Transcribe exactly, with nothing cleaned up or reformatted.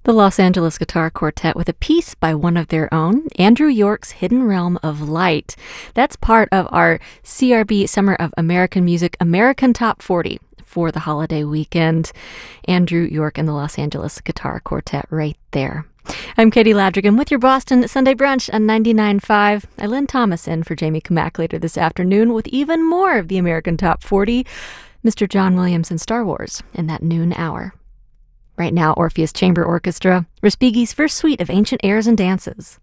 The Los Angeles Guitar Quartet with a piece by one of their own, Andrew York's Hidden Realm of Light. That's part of our C R B Summer of American Music American Top forty for the holiday weekend. Andrew York and the Los Angeles Guitar Quartet right there. I'm Katie Ladrigan with your Boston Sunday Brunch on ninety-nine point five. Eileen Thomas in for Jamie Kamak later this afternoon with even more of the American Top forty. Mister John Williams and Star Wars in that noon hour. Right now, Orpheus Chamber Orchestra, Respighi's first suite of ancient airs and dances.